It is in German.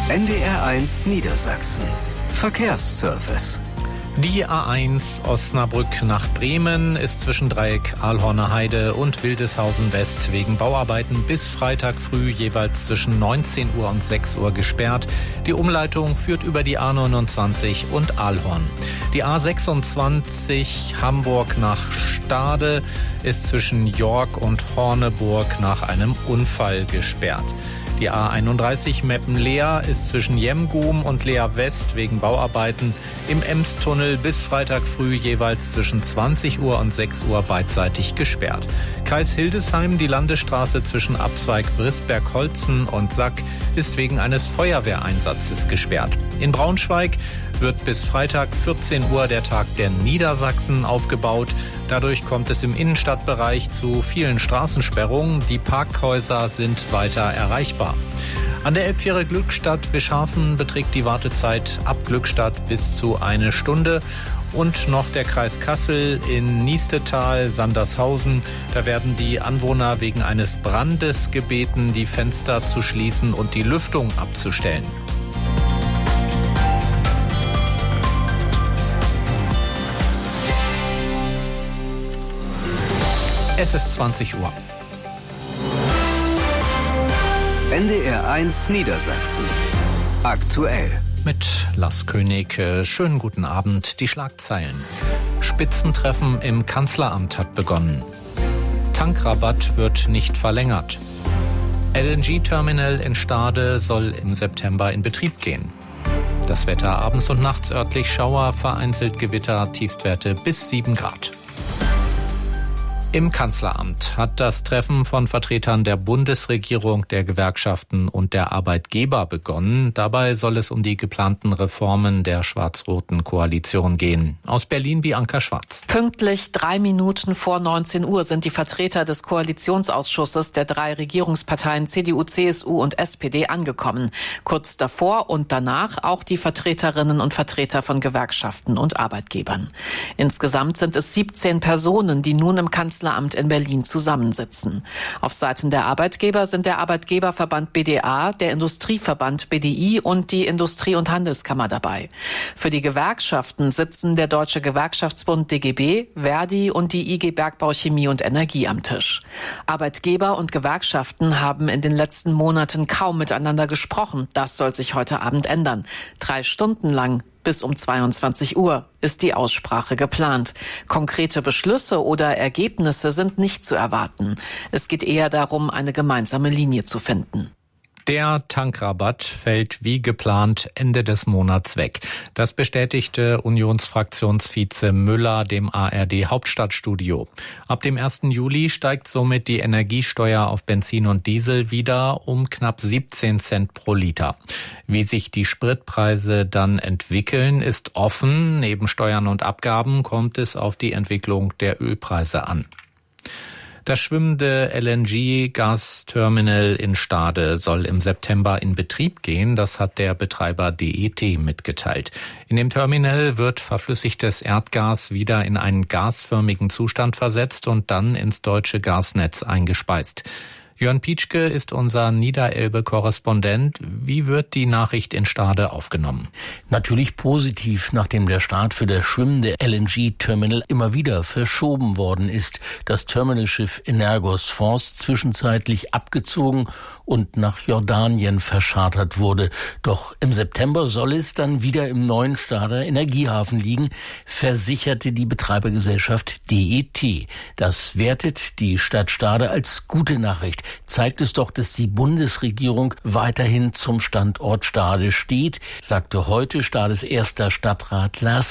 NDR1 Niedersachsen. Verkehrsservice. Die A1 Osnabrück nach Bremen ist zwischen Dreieck Ahlhorner Heide und Wildeshausen West wegen Bauarbeiten bis Freitag früh jeweils zwischen 19 Uhr und 6 Uhr gesperrt. Die Umleitung führt über die A29 und Ahlhorn. Die A26 Hamburg nach Stade ist zwischen York und Horneburg nach einem Unfall gesperrt. Die A31 Meppen-Leer ist zwischen Jemgum und Leer West wegen Bauarbeiten im Emstunnel bis Freitag früh jeweils zwischen 20 Uhr und 6 Uhr beidseitig gesperrt. Kreis Hildesheim, die Landesstraße zwischen Abzweig Brisberg-Holzen und Sack ist wegen eines Feuerwehreinsatzes gesperrt. In Braunschweig wird bis Freitag 14 Uhr der Tag der Niedersachsen aufgebaut. Dadurch kommt es im Innenstadtbereich zu vielen Straßensperrungen. Die Parkhäuser sind weiter erreichbar. An der Elbfähre Glückstadt-Bischhafen beträgt die Wartezeit ab Glückstadt bis zu 1 Stunde. Und noch der Kreis Kassel in Niestetal, Sandershausen. Da werden die Anwohner wegen eines Brandes gebeten, die Fenster zu schließen und die Lüftung abzustellen. Es ist 20 Uhr. NDR1 Niedersachsen. Aktuell. Mit Lars König. Schönen guten Abend. Die Schlagzeilen. Spitzentreffen im Kanzleramt hat begonnen. Tankrabatt wird nicht verlängert. LNG-Terminal in Stade soll im September in Betrieb gehen. Das Wetter abends und nachts örtlich Schauer, vereinzelt Gewitter, Tiefstwerte bis 7 Grad. Im Kanzleramt hat das Treffen von Vertretern der Bundesregierung, der Gewerkschaften und der Arbeitgeber begonnen. Dabei soll es um die geplanten Reformen der schwarz-roten Koalition gehen. Aus Berlin Bianca Schwarz. Pünktlich 3 Minuten vor 19 Uhr sind die Vertreter des Koalitionsausschusses der 3 Regierungsparteien CDU, CSU und SPD angekommen. Kurz davor und danach auch die Vertreterinnen und Vertreter von Gewerkschaften und Arbeitgebern. Insgesamt sind es 17 Personen, die nun im Kanzleramt in Berlin zusammensitzen. Auf Seiten der Arbeitgeber sind der Arbeitgeberverband BDA, der Industrieverband BDI und die Industrie- und Handelskammer dabei. Für die Gewerkschaften sitzen der Deutsche Gewerkschaftsbund DGB, Verdi und die IG Bergbau, Chemie und Energie am Tisch. Arbeitgeber und Gewerkschaften haben in den letzten Monaten kaum miteinander gesprochen. Das soll sich heute Abend ändern. 3 Stunden lang bis um 22 Uhr ist die Aussprache geplant. Konkrete Beschlüsse oder Ergebnisse sind nicht zu erwarten. Es geht eher darum, eine gemeinsame Linie zu finden. Der Tankrabatt fällt wie geplant Ende des Monats weg. Das bestätigte Unionsfraktionsvize Müller dem ARD Hauptstadtstudio. Ab dem 1. Juli steigt somit die Energiesteuer auf Benzin und Diesel wieder um knapp 17 Cent pro Liter. Wie sich die Spritpreise dann entwickeln, ist offen. Neben Steuern und Abgaben kommt es auf die Entwicklung der Ölpreise an. Das schwimmende LNG-Gasterminal in Stade soll im September in Betrieb gehen. Das hat der Betreiber DET mitgeteilt. In dem Terminal wird verflüssigtes Erdgas wieder in einen gasförmigen Zustand versetzt und dann ins deutsche Gasnetz eingespeist. Jörn Pietschke ist unser Niederelbe-Korrespondent. Wie wird die Nachricht in Stade aufgenommen? Natürlich positiv, nachdem der Start für das schwimmende LNG-Terminal immer wieder verschoben worden ist. Das Terminalschiff Energos Force zwischenzeitlich abgezogen und nach Jordanien verschartert wurde. Doch im September soll es dann wieder im neuen Stader Energiehafen liegen, versicherte die Betreibergesellschaft DET. Das wertet die Stadt Stade als gute Nachricht. Zeigt es doch, dass die Bundesregierung weiterhin zum Standort Stade steht, sagte heute Stades erster Stadtrat Lars